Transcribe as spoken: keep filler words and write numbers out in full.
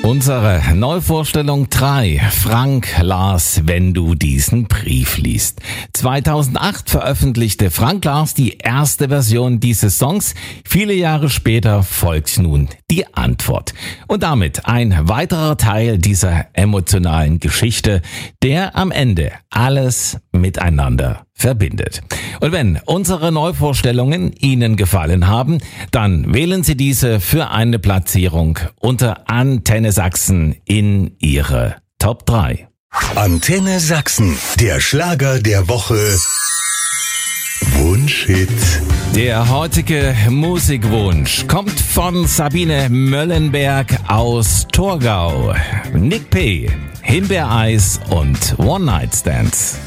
Unsere Neuvorstellung drei. Frank Lars, wenn du diesen Brief liest. zweitausendacht veröffentlichte Frank Lars die erste Version dieses Songs. Viele Jahre später folgt nun die Antwort. Und damit ein weiterer Teil dieser emotionalen Geschichte, der am Ende alles miteinander verbindet. Und wenn unsere Neuvorstellungen Ihnen gefallen haben, dann wählen Sie diese für eine Platzierung unter Antenne Sachsen in Ihre Top drei. Antenne Sachsen, der Schlager der Woche. Wunschhit. Der heutige Musikwunsch kommt von Sabine Möllenberg aus Torgau. Nick P., Himbeereis und One Night Stands.